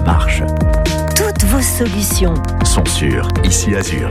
marche. Toutes vos solutions Sont sur Ici Azur.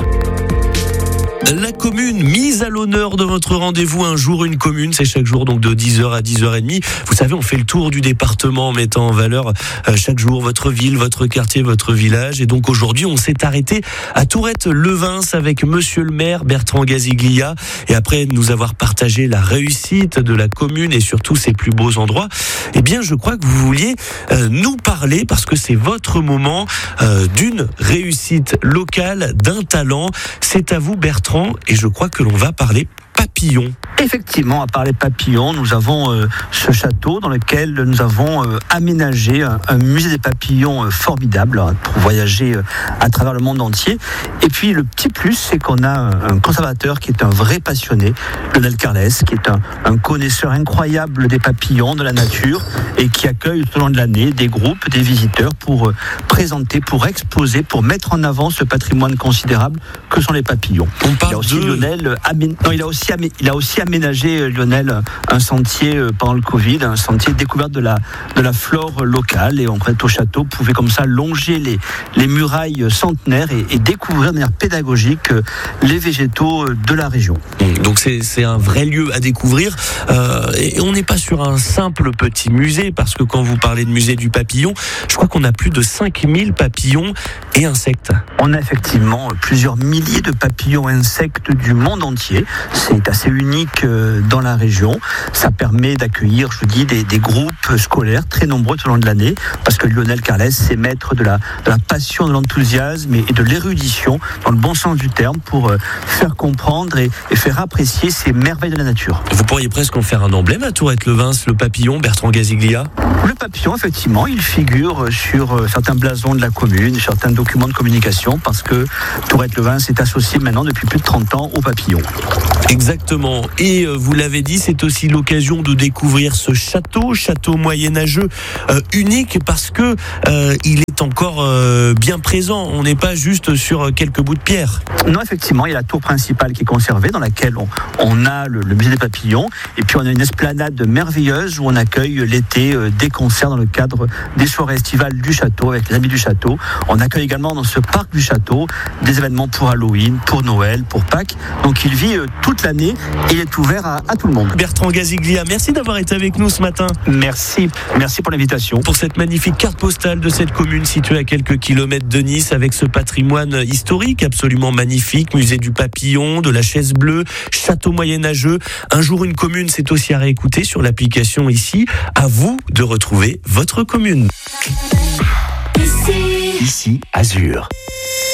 La commune mise à l'honneur de votre rendez-vous Un jour une commune, c'est chaque jour donc de 10h à 10h30. Vous savez, on fait le tour du département en mettant en valeur chaque jour votre ville, votre quartier, votre village. Et donc aujourd'hui, on s'est arrêté à Tourette-Levins avec monsieur le maire Bertrand Gaziglia. Et après nous avoir partagé la réussite de la commune et surtout ses plus beaux endroits, eh bien je crois que vous vouliez nous parler, parce que c'est votre moment, d'une réussite locale, d'un talent. C'est à vous Bertrand. Et je crois que l'on va parler papillons. Effectivement, à parler papillons, nous avons ce château dans lequel nous avons aménagé un musée des papillons formidable pour voyager à travers le monde entier. Et puis le petit plus, c'est qu'on a un conservateur qui est un vrai passionné, Lionel Carles, qui est un connaisseur incroyable des papillons, de la nature, et qui accueille tout au long de l'année des groupes, des visiteurs pour présenter, pour exposer, pour mettre en avant ce patrimoine considérable que sont les papillons. On parle il a aussi aménagé, Lionel, un sentier pendant le Covid, un sentier de découverte de la flore locale. Et on au château pouvait comme ça longer les murailles centenaires et découvrir de manière pédagogique les végétaux de la région. Donc c'est un vrai lieu à découvrir. Et on n'est pas sur un simple petit musée, parce que quand vous parlez de musée du papillon, je crois qu'on a plus de 5000 papillons et insectes. On a effectivement plusieurs milliers de papillons et insectes du monde entier. C'est assez unique dans la région. Ça permet d'accueillir, je vous dis, des groupes scolaires très nombreux tout au long de l'année, parce que Lionel Carles, c'est maître de la passion, de l'enthousiasme et de l'érudition, dans le bon sens du terme, pour faire comprendre et faire apprécier ces merveilles de la nature. Vous pourriez presque en faire un emblème à Tourette-Levins, le papillon, Bertrand Gaziglia. Le papillon, effectivement, il figure sur certains blasons de la commune, certains documents de communication, parce que Tourette-Levins est associé maintenant depuis plus de 30 ans au papillon. Exactement. Et vous l'avez dit, c'est aussi l'occasion de découvrir ce château moyenâgeux unique, parce que il est encore bien présent. On n'est pas juste sur quelques bouts de pierre. Non, effectivement, il y a la tour principale qui est conservée, dans laquelle on a le musée des papillons, et puis on a une esplanade merveilleuse où on accueille l'été des concerts dans le cadre des soirées estivales du château avec les amis du château. On accueille également dans ce parc du château des événements pour Halloween, pour Noël, pour Pâques. Donc il vit toute l'année et il est ouvert à tout le monde. Bertrand Gaziglia, merci d'avoir été avec nous ce matin. Merci pour l'invitation. Pour cette magnifique carte postale de cette commune située à quelques kilomètres de Nice, avec ce patrimoine historique absolument magnifique, musée du papillon, de la chaise bleue, château moyenâgeux. Un jour une commune, c'est aussi à réécouter sur l'application Ici. À vous de retrouver votre commune. Ici Azur.